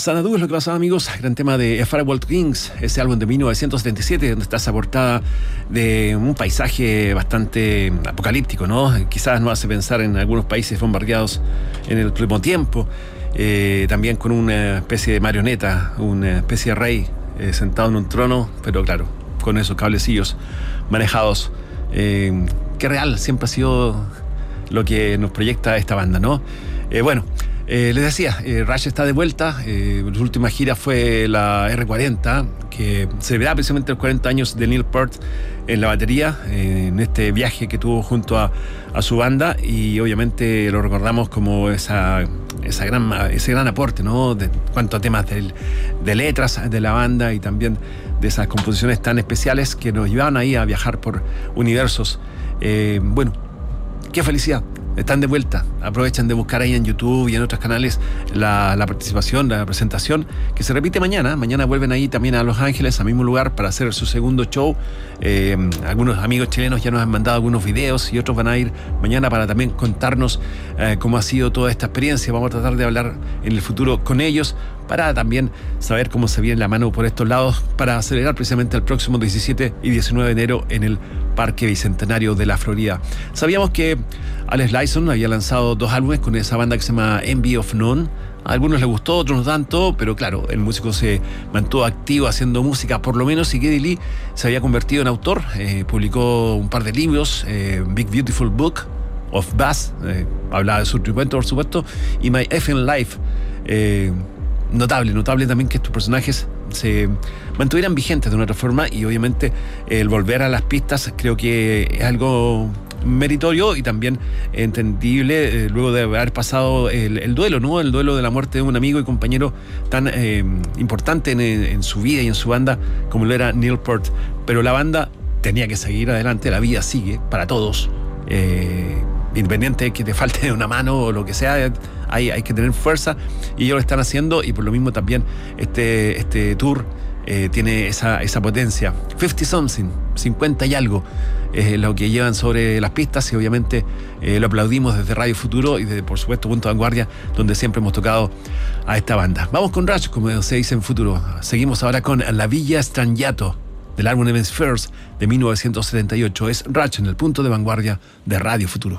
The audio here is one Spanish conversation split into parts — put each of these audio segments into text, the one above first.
Xanadu es lo que pasaba, amigos. Gran tema de A Farewell to Kings, ese álbum de 1977, donde está esa portada de un paisaje bastante apocalíptico, ¿no? Quizás nos hace pensar en algunos países bombardeados en el último tiempo. También con una especie de marioneta, una especie de rey sentado en un trono, pero claro, con esos cablecillos manejados. Que real siempre ha sido lo que nos proyecta esta banda, ¿no? Les decía, Rush está de vuelta. Su última gira fue la R40, que celebraba precisamente los 40 años de Neil Peart en la batería, en este viaje que tuvo junto a su banda, y obviamente lo recordamos como ese gran aporte, ¿no? De cuanto a temas de letras de la banda y también de esas composiciones tan especiales que nos llevaban ahí a viajar por universos. Qué felicidad. Están de vuelta. Aprovechan de buscar ahí en YouTube y en otros canales la participación, la presentación, que se repite mañana. Mañana vuelven ahí también a Los Ángeles, al mismo lugar, para hacer su segundo show. Algunos amigos chilenos ya nos han mandado algunos videos y otros van a ir mañana para también contarnos cómo ha sido toda esta experiencia. Vamos a tratar de hablar en el futuro con ellos para también saber cómo se viene la mano por estos lados para celebrar precisamente el próximo 17 y 19 de enero en el Parque Bicentenario de la Florida. Sabíamos que Alex Lifeson había lanzado 2 álbumes con esa banda que se llama Envy of None. A algunos les gustó, otros no tanto, pero claro, el músico se mantuvo activo haciendo música por lo menos, y Geddy Lee se había convertido en autor. Publicó un par de libros, Big Beautiful Book of Bass, hablaba de su tributo, por supuesto, y My Effing Life. Notable también que estos personajes se mantuvieran vigentes de una otra forma, y obviamente el volver a las pistas creo que es algo meritorio y también entendible luego de haber pasado el duelo, ¿no? El duelo de la muerte de un amigo y compañero tan importante en su vida y en su banda como lo era Neil Peart. Pero la banda tenía que seguir adelante, la vida sigue para todos. Independiente de que te falte una mano o lo que sea, hay que tener fuerza, y ellos lo están haciendo, y por lo mismo también este tour tiene esa potencia. 50 y algo es lo que llevan sobre las pistas, y obviamente lo aplaudimos desde Radio Futuro y desde, por supuesto, Punto de Vanguardia, donde siempre hemos tocado a esta banda. Vamos con Rush, como se dice en Futuro. Seguimos ahora con La Villa Strangiato, del álbum Hemispheres de 1978. Es Rush en el Punto de Vanguardia de Radio Futuro.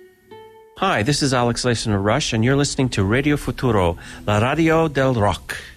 Hi, this is Alex Lifeson of Rush, and you're listening to Radio Futuro, la radio del rock.